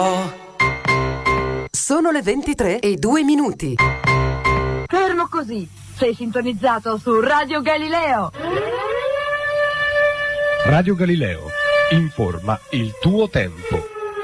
Sono le 23:02. Fermo così, sei sintonizzato su Radio Galileo. Radio Galileo, informa il tuo tempo.